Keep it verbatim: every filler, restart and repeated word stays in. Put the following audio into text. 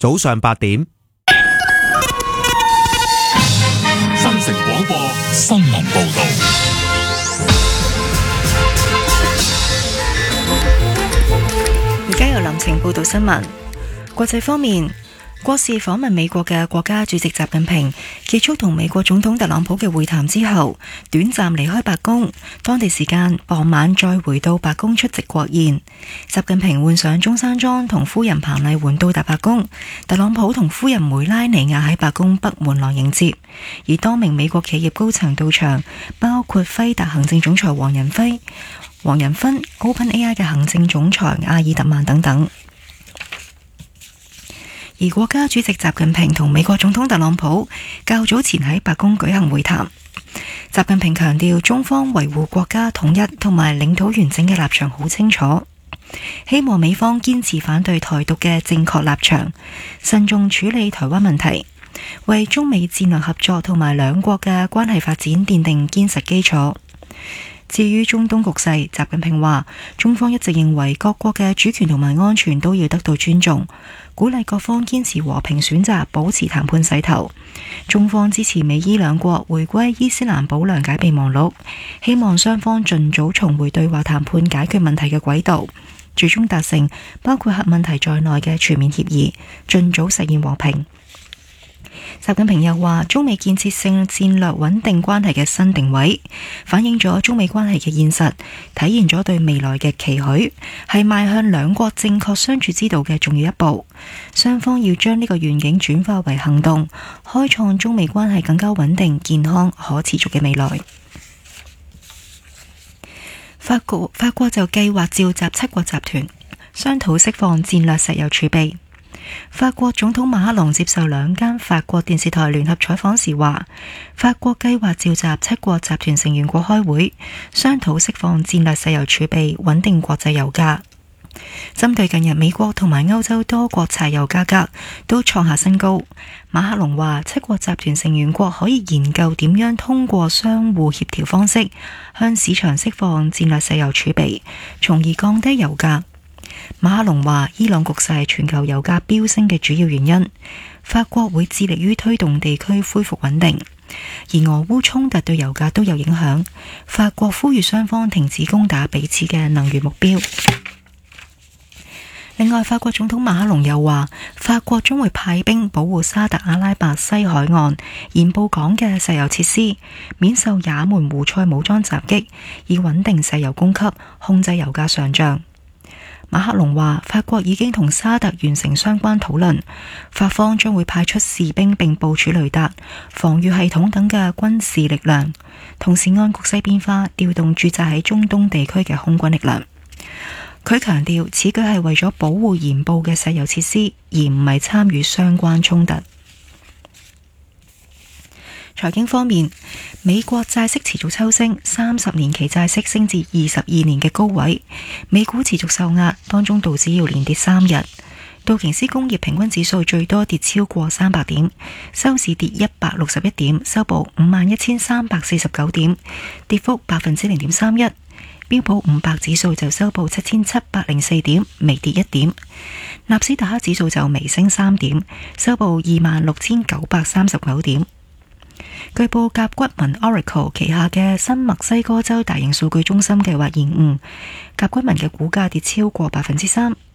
早上八點。 新城廣播新聞報道。 而家由林晴報道新聞。國際方面，國事訪問美國嘅國家主席習近平結束同美國總統特朗普嘅會談之後，短暫離開白宮，當地時間傍晚再回到白宮出席國宴。習近平換上中山裝同夫人彭麗媛到達白宮，特朗普同夫人梅拉尼亞喺白宮北門廊迎接，而多名美國企業高層到場，包括輝達行政總裁黃仁輝、黃仁勳、OpenAI 嘅行政總裁阿爾特曼等等。而國家主席習近平同美國總統特朗普較早前喺白宮舉行會談。習近平強調，中方維護國家統一同埋領土完整嘅立場好清楚，希望美方堅持反對台獨嘅正確立場，慎重處理台灣問題，為中美戰略合作同埋兩國嘅關係發展奠定堅實基礎。至於中東局勢，習近平話，中方一直認為各國嘅主權同埋安全都要得到尊重，鼓勵各方堅持和平選擇，保持談判勢頭。中方支持美伊兩國回歸伊斯蘭堡諒解備忘錄，希望雙方盡早重回對話談判解決問題嘅軌道，最終達成包括核問題在內嘅全面協議，盡早實現和平。習近平又話，中美建設性戰略穩定關係嘅新定位，反映咗中美關係嘅現實，體現咗對未來嘅期許，係邁向兩國正確相處之道嘅重要一步。雙方要將呢個願景轉化為行動，開創中美關係更加穩定、健康、可持續嘅未來。法國法國就計劃召集七國集團，商討釋放戰略石油儲備。法國總統馬克龍接受兩間法國電視台聯合採訪時話，法國計劃召集七國集團成員國開會，商討釋放戰略石油儲備，穩定國際油價。針對近日美國同埋歐洲多國柴油價格都創下新高，馬克龍話，七國集團成員國可以研究點樣通過相互協調方式，向市場釋放戰略石油儲備，從而降低油價。馬克龍話，伊朗局勢係全球油價飆升嘅主要原因，法國會致力於推動地區恢復穩定，而俄烏衝突對油價都有影響。法國呼籲雙方停止攻打彼此嘅能源目標。另外，法國總統馬克龍又話，法國將會派兵保護沙特阿拉伯西海岸鹽布港嘅石油設施，免受也門胡塞武裝襲擊，以穩定石油供給，控制油價上漲。馬克龍話，法國已經同沙特完成相關討論，法方將會派出士兵並部署雷達、防禦系統等嘅軍事力量，同時按局勢變化調動駐紮喺中東地區嘅空軍力量。佢強調，此舉係為咗保護鹽布嘅石油設施，而唔係參與相關衝突。財經方面，美國債息持續抽升，三十年期債息升至二十二年嘅高位，美股持續受壓，當中道指要連跌三日。道瓊斯工業平均指數最多跌超過三百點，收市跌一百六十一點，收報五萬一千三百四十九點，跌幅百分之零點三一。標普五百指數就收報七千七百零四點，微跌一點。納斯達克指數就微升三點，收報二萬六千九百三十九點。據報，甲骨文 Oracle 旗下嘅新墨西哥州大型數據中心計劃延誤，甲骨文嘅股價跌超過百分之三。